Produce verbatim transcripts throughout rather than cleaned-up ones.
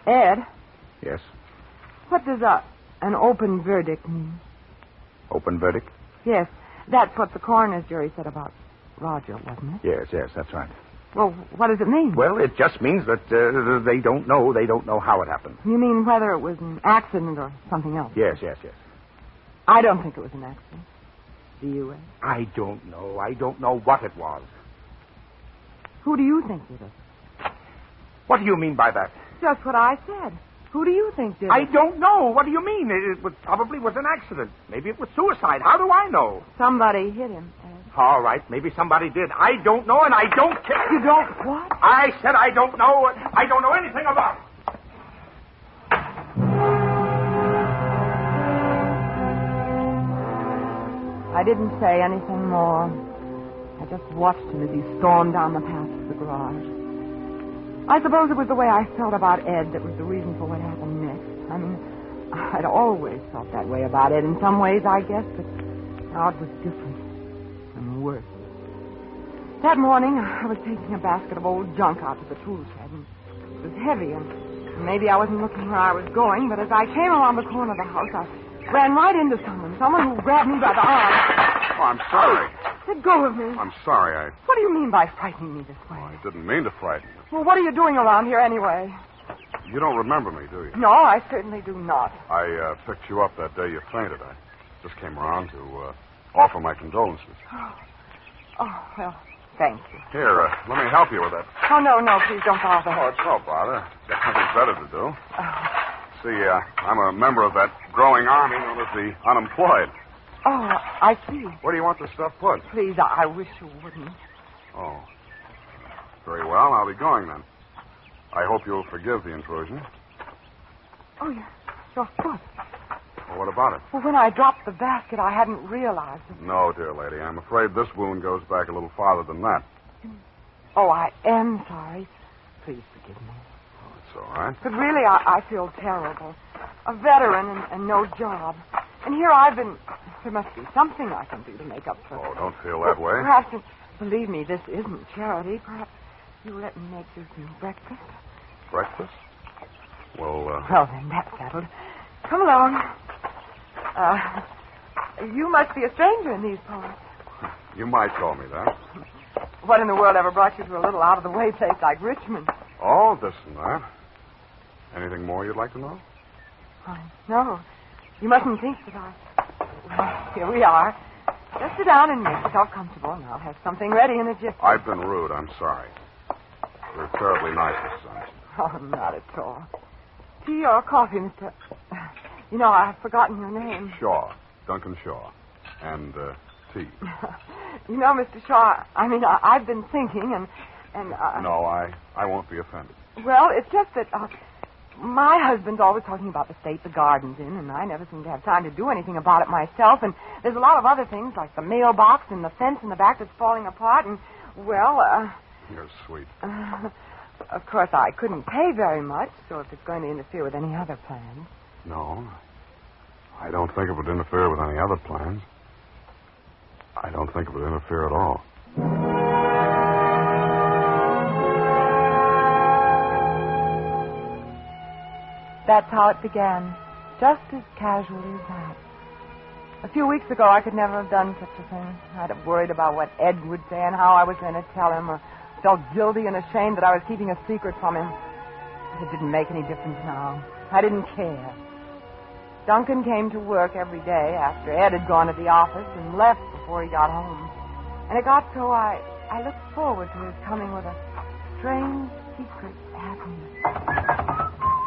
Ed? Yes? What does a, an open verdict mean? Open verdict? Yes, that's what the coroner's jury said about Roger, wasn't it? Yes, yes, that's right. Well, what does it mean? Well, it just means that uh, they don't know. They don't know how it happened. You mean whether it was an accident or something else? Yes, yes, yes. I don't think it was an accident. Do you, Ed? I don't know. I don't know what it was. Who do you think did it? What do you mean by that? Just what I said. Who do you think did it? I don't know. What do you mean? It, it was, probably was an accident. Maybe it was suicide. How do I know? Somebody hit him, Ed. All right, maybe somebody did. I don't know, and I don't care. You don't what? I said I don't know. I don't know anything about it. I didn't say anything more. I just watched him as he stormed down the path to the garage. I suppose it was the way I felt about Ed that was the reason for what happened next. I mean, I'd always felt that way about Ed in some ways, I guess, but now it was different and worse. That morning, I was taking a basket of old junk out to the tool shed, and it was heavy, and maybe I wasn't looking where I was going, but as I came around the corner of the house, I ran right into someone, someone who grabbed me by the arm. Oh, I'm sorry. Let go of me. I'm sorry. I... What do you mean by frightening me this way? Oh, I didn't mean to frighten you. Well, what are you doing around here anyway? You don't remember me, do you? No, I certainly do not. I uh, picked you up that day you fainted. I just came around to uh, offer my condolences. Oh, oh well, thank you. Here, uh, let me help you with that. Oh, no, no, please don't bother. Oh, it's no bother. Got something better to do. Oh, See, uh, I'm a member of that growing army known as the unemployed. oh, I see. Where do you want this stuff put? Please, I, I wish you wouldn't. Oh. Very well, I'll be going then. I hope you'll forgive the intrusion. Oh, your, your foot. Well, what about it? Well, when I dropped the basket, I hadn't realized it. No, dear lady. I'm afraid this wound goes back a little farther than that. Oh, I am sorry. Please forgive me. Oh, it's all right. But really, I, I feel terrible. A veteran and, and no job. And here I've been... There must be something I can do to make up for... Oh, don't feel that way. Perhaps, believe me, this isn't charity. Perhaps you'll let me make you some breakfast. Breakfast? Well, uh... Well, then, that's settled. Come along. Uh, you must be a stranger in these parts. You might call me that. What in the world ever brought you to a little out-of-the-way place like Richmond? Oh, this and that. Anything more you'd like to know? Oh, no. You mustn't think that I... Well, here we are. Just sit down and make yourself comfortable, and I'll have something ready in a jiffy. I've been rude. I'm sorry. You're terribly nice, Miss Anderson. Oh, not at all. Tea or coffee, Mister... You know, I've forgotten your name. Shaw. Duncan Shaw. And, uh, tea. You know, Mister Shaw, I mean, I, I've been thinking, and... and uh, No, I, I won't be offended. Well, it's just that... Uh, my husband's always talking about the state the garden's in, and I never seem to have time to do anything about it myself. And there's a lot of other things, like the mailbox and the fence in the back that's falling apart. And, well, uh... You're sweet. Uh, of course, I couldn't pay very much, so if it's going to interfere with any other plans... No. I don't think it would interfere with any other plans. I don't think it would interfere at all. That's how it began, just as casually as that. A few weeks ago, I could never have done such a thing. I'd have worried about what Ed would say and how I was going to tell him, or felt guilty and ashamed that I was keeping a secret from him. But it didn't make any difference now. I didn't care. Duncan came to work every day after Ed had gone to the office and left before he got home. And it got so I, I looked forward to his coming with a strange, secret happiness.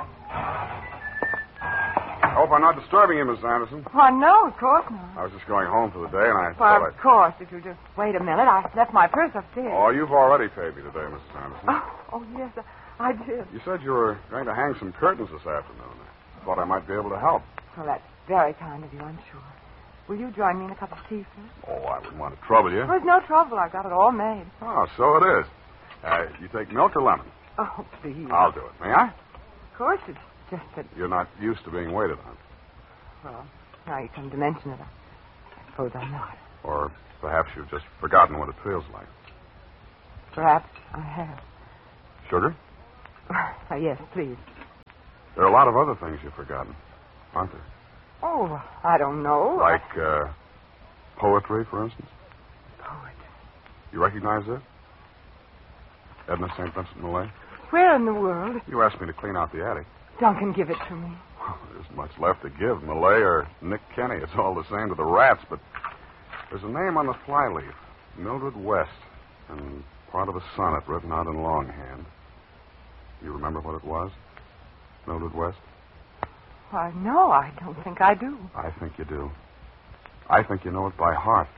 I hope I'm not disturbing you, Miss Anderson. Oh, no, of course not. I was just going home for the day, and I Well, thought of I'd... course, if you just wait a minute. I left my purse upstairs. Oh, you've already paid me today, Missus Anderson. Oh, oh yes, I did. You said you were going to hang some curtains this afternoon. I thought I might be able to help. Well, that's very kind of you, I'm sure. Will you join me in a cup of tea, sir? Oh, I wouldn't want to trouble you. Well, it's no trouble. I've got it all made. Oh, so it is. Uh, you take milk or lemon? Oh, please. I'll do it. May I? Of course, it's just that... You're not used to being waited on. Well, now you come to mention it, I suppose I'm not. Or perhaps you've just forgotten what it feels like. Perhaps I have. Sugar? Uh, yes, please. There are a lot of other things you've forgotten, aren't there? Oh, I don't know. Like uh, poetry, for instance. Poet. You recognize it? Edna Saint Vincent Millay? Where in the world? You asked me to clean out the attic. Duncan, give it to me. Well, there isn't much left to give. Millay or Nick Kenny. It's all the same to the rats, but there's a name on the flyleaf. Mildred West. And part of a sonnet written out in longhand. You remember what it was? Mildred West? Why, no, I don't think I do. I think you do. I think you know it by heart.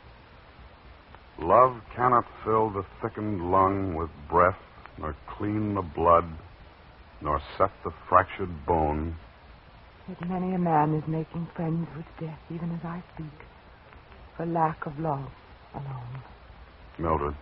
Love cannot fill the thickened lung with breath, nor clean the blood, nor set the fractured bone. Yet many a man is making friends with death, even as I speak, for lack of love alone. Mildred.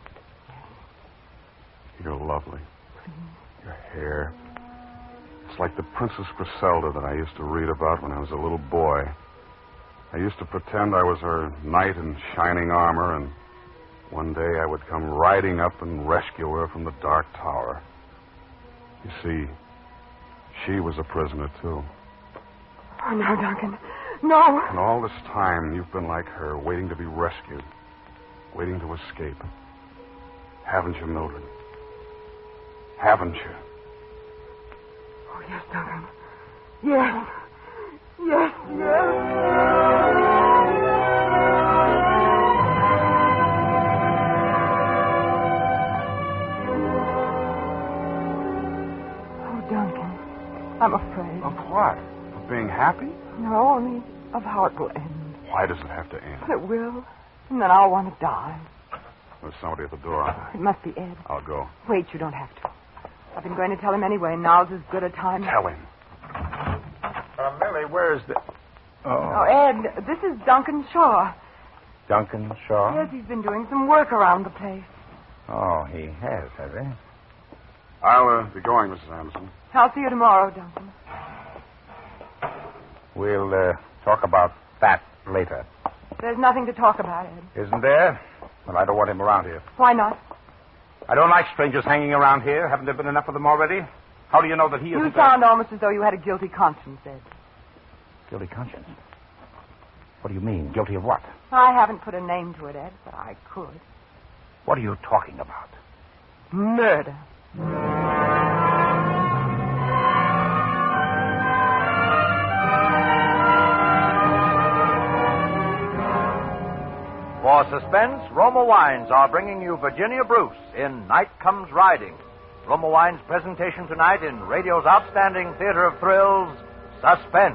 You're lovely. Please. Your hair. It's like the Princess Griselda that I used to read about when I was a little boy. I used to pretend I was her knight in shining armor, and one day I would come riding up and rescue her from the dark tower. You see, she was a prisoner, too. Oh, no, Duncan. No. And all this time, you've been like her, waiting to be rescued, waiting to escape. Haven't you, Mildred? Haven't you? Oh, yes, Duncan. Yes. Yes, yes. Oh, Duncan, I'm afraid. Of what? Of being happy? No, only of how it will end. Why does it have to end? It will. And then I'll want to die. There's somebody at the door. It must be Ed. I'll go. Wait, you don't have to. I've been going to tell him anyway. Now's as good a time. Tell him. Uh, Millie, where's the... Oh, Ed, this is Duncan Shaw. Duncan Shaw? Yes, he's been doing some work around the place. Oh, he has, has he? I'll uh, be going, Missus Anderson. I'll see you tomorrow, Duncan. We'll uh, talk about that later. There's nothing to talk about, Ed. Isn't there? Well, I don't want him around here. Why not? I don't like strangers hanging around here. Haven't there been enough of them already? How do you know that he isn't... You sound almost as though you had a guilty conscience, Ed. Guilty conscience? What do you mean? Guilty of what? I haven't put a name to it, Ed, but I could. What are you talking about? Murder. For suspense, Roma Wines are bringing you Virginia Bruce in Night Comes Riding. Roma Wines' presentation tonight in radio's outstanding theater of thrills, Suspense.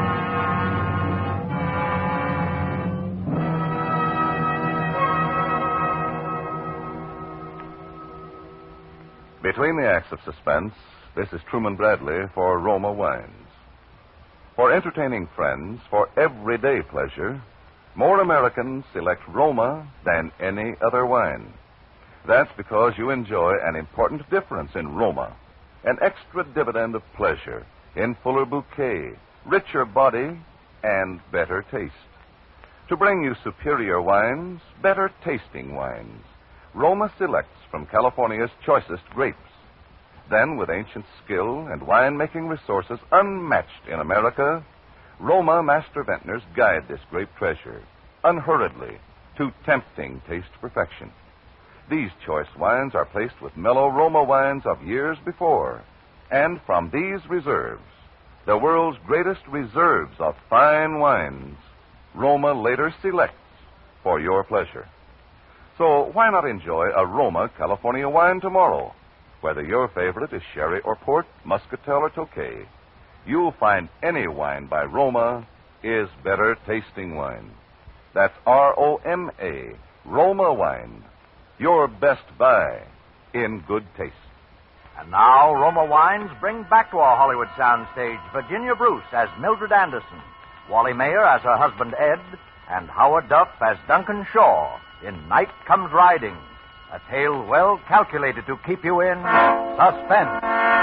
Between the acts of suspense, this is Truman Bradley for Roma Wines. For entertaining friends, for everyday pleasure, more Americans select Roma than any other wine. That's because you enjoy an important difference in Roma, an extra dividend of pleasure in fuller bouquet, richer body, and better taste. To bring you superior wines, better tasting wines, Roma selects from California's choicest grapes. Then, with ancient skill and winemaking resources unmatched in America, Roma master vintners guide this grape treasure, unhurriedly, to tempting taste perfection. These choice wines are placed with mellow Roma wines of years before, and from these reserves, the world's greatest reserves of fine wines, Roma later selects for your pleasure. So why not enjoy a Roma California wine tomorrow? Whether your favorite is sherry or port, muscatel or tokay, you'll find any wine by Roma is better tasting wine. That's R O M A, Roma wine. Your best buy in good taste. And now, Roma Wines bring back to our Hollywood soundstage Virginia Bruce as Mildred Anderson, Wally Mayer as her husband Ed, and Howard Duff as Duncan Shaw in Night Comes Riding, a tale well calculated to keep you in suspense.